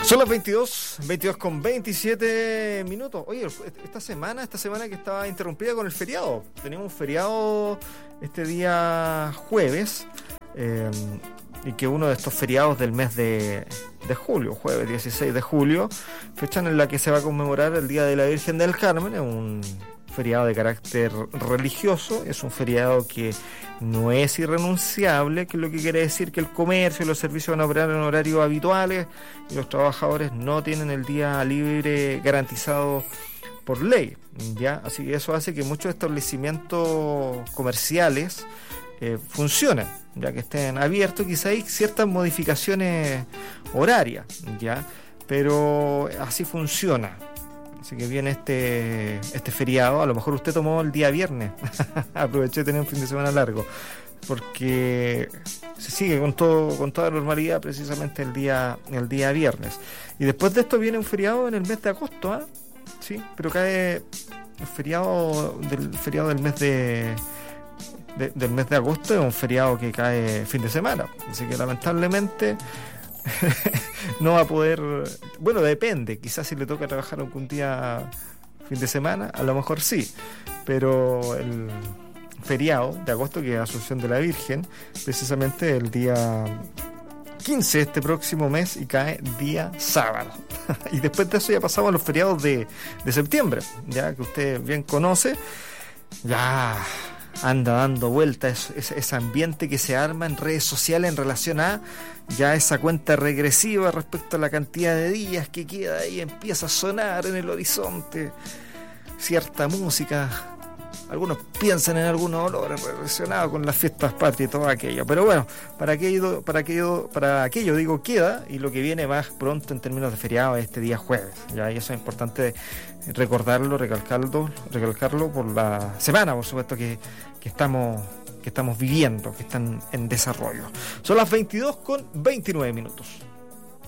Son las 22 con 27 minutos. Oye, esta semana que estaba interrumpida con el feriado. Teníamos un feriado este día jueves, y que uno de estos feriados del mes de julio, jueves 16 de julio, fecha en la que se va a conmemorar el Día de la Virgen del Carmen. Es un feriado de carácter religioso, es un feriado que no es irrenunciable, que es lo que quiere decir que el comercio y los servicios van a operar en horarios habituales y los trabajadores no tienen el día libre garantizado por ley, ¿ya? Así que eso hace que muchos establecimientos comerciales funcionen, ya que estén abiertos. Quizá hay ciertas modificaciones horarias, ¿ya? Pero así funciona. Así que viene este feriado. A lo mejor usted tomó el día viernes. Aproveché de tener un fin de semana largo, porque se sigue con toda normalidad precisamente el día viernes. Y después de esto viene un feriado en el mes de agosto, ¿eh? Sí, pero cae el feriado del mes del mes de agosto. Es un feriado que cae fin de semana, así que lamentablemente no va a poder. Bueno, depende, quizás si le toca trabajar algún día fin de semana, a lo mejor sí, pero el feriado de agosto, que es Asunción de la Virgen, precisamente el día 15 de este próximo mes, y cae día sábado. Y después de eso ya pasamos a los feriados de septiembre, ya que usted bien conoce. Ya anda dando vuelta ese ambiente que se arma en redes sociales en relación a ya esa cuenta regresiva respecto a la cantidad de días que queda ahí. Empieza a sonar en el horizonte cierta música. Algunos piensan en algunos olores relacionados con las fiestas patrias y todo aquello, pero bueno, para aquello digo queda, y lo que viene más pronto en términos de feriado es este día jueves, ya, y eso es importante recordarlo, recalcarlo por la semana, por supuesto, que estamos viviendo, que están en desarrollo. Son las 22 con 29 minutos.